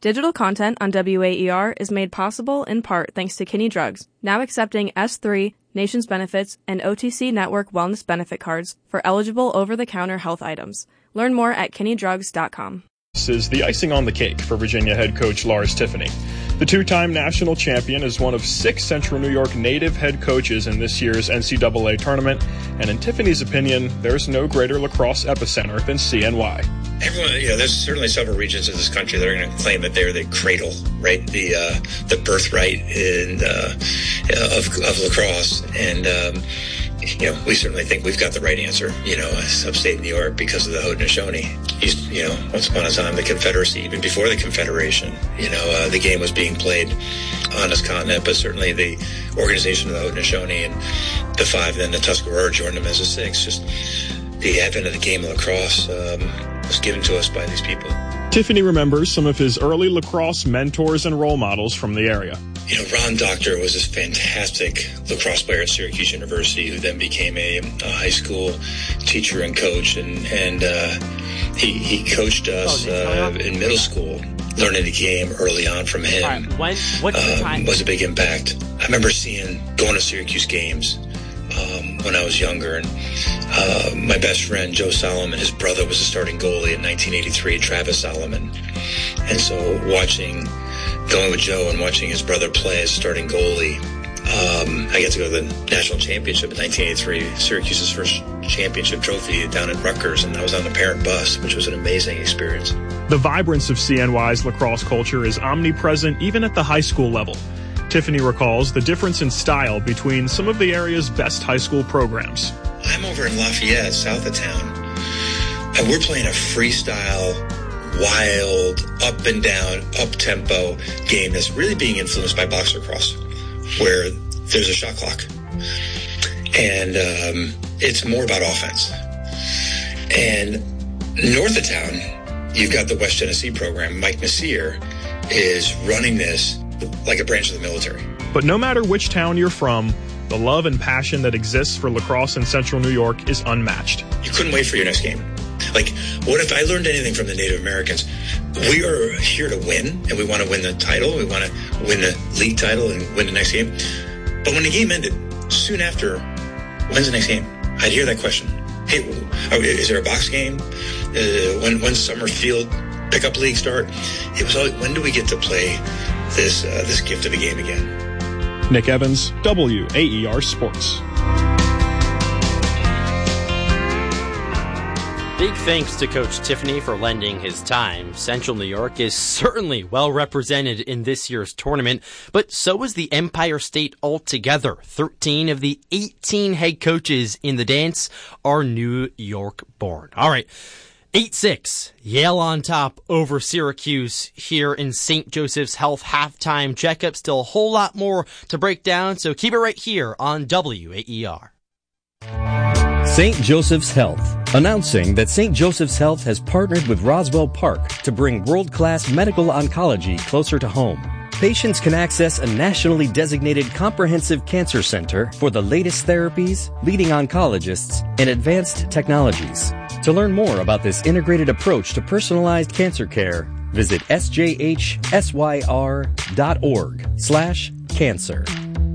Digital content on WAER is made possible in part thanks to Kinney Drugs, now accepting S3, Nations Benefits, and OTC Network Wellness Benefit cards for eligible over-the-counter health items. Learn more at kinneydrugs.com. This is the icing on the cake for Virginia head coach Lars Tiffany. The two-time national champion is one of 6 Central New York native head coaches in this year's NCAA tournament, and in Tiffany's opinion, there's no greater lacrosse epicenter than CNY. Everyone, there's certainly several regions of this country that are going to claim that they're the cradle, right? The birthright of lacrosse, and we certainly think we've got the right answer. Upstate New York because of the Haudenosaunee. Once upon a time, the Confederacy, even before the Confederation, the game was being played on this continent, but certainly the organization of the Haudenosaunee and the 5, then the Tuscarora joined them as a 6. Just the advent of the game of lacrosse was given to us by these people. Tiffany remembers some of his early lacrosse mentors and role models from the area. Ron Doctor was this fantastic lacrosse player at Syracuse University who then became a high school teacher and coach, and he coached us in middle school. Learning the game early on from him was a big impact. I remember going to Syracuse games when I was younger, and my best friend Joe Solomon, his brother was a starting goalie in 1983, Travis Solomon, and so going with Joe and watching his brother play as starting goalie, I got to go to the national championship in 1983, Syracuse's first championship trophy down in Rutgers, and I was on the parent bus, which was an amazing experience. The vibrance of CNY's lacrosse culture is omnipresent even at the high school level. Tiffany recalls the difference in style between some of the area's best high school programs. I'm over in Lafayette, south of town, and we're playing a freestyle, wild, up and down, up-tempo game that's really being influenced by box lacrosse, where there's a shot clock. And it's more about offense. And north of town, you've got the West Tennessee program. Mike Messier is running this like a branch of the military. But no matter which town you're from, the love and passion that exists for lacrosse in Central New York is unmatched. You couldn't wait for your next game. Like, what if I learned anything from the Native Americans? We are here to win, and we want to win the title. We want to win the league title and win the next game. But when the game ended, soon after, when's the next game? I'd hear that question. Hey, is there a box game? When's summer field pickup league start? It was always, when do we get to play this gift of a game again? Nick Evans, WAER Sports. Big thanks to Coach Tiffany for lending his time. Central New York is certainly well represented in this year's tournament, but so is the Empire State altogether. 13 of the 18 head coaches in the dance are New York born. All right. 8-6, Yale on top over Syracuse here in St. Joseph's Health halftime checkup. Still a whole lot more to break down, so keep it right here on WAER. St. Joseph's Health, announcing that St. Joseph's Health has partnered with Roswell Park to bring world-class medical oncology closer to home. Patients can access a nationally designated comprehensive cancer center for the latest therapies, leading oncologists, and advanced technologies. To learn more about this integrated approach to personalized cancer care, visit sjhsyr.org/cancer.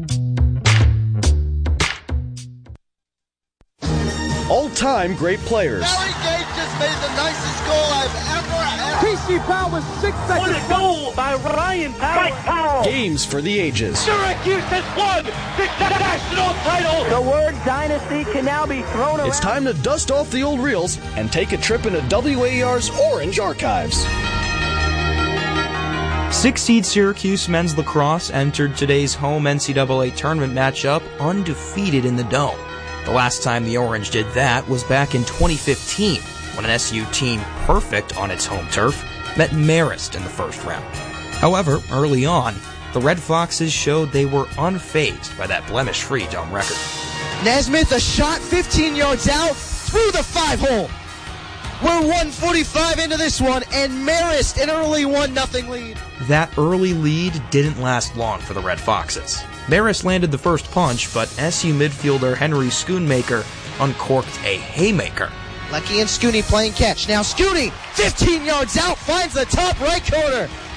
All-time great players. Larry Gage just made the nicest goal I've ever had. T.C. Powell with 6 seconds. What a goal by Ryan Powell. Games for the ages. Syracuse has won the national title. The word dynasty can now be thrown around. It's time to dust off the old reels and take a trip into WAER's Orange Archives. 6-seed Syracuse men's lacrosse entered today's home NCAA tournament matchup undefeated in the Dome. The last time the Orange did that was back in 2015, when an SU team perfect on its home turf met Marist in the first round. However, early on, the Red Foxes showed they were unfazed by that blemish-free Dome record. Nesmith, a shot 15 yards out through the 5-hole. We're 1:45 into this one, and Marist an early 1-0 lead. That early lead didn't last long for the Red Foxes. Marist landed the first punch, but SU midfielder Henry Schoonmaker uncorked a haymaker. Lecky and Scooney playing catch. Now Scooney, 15 yards out, finds the top right corner.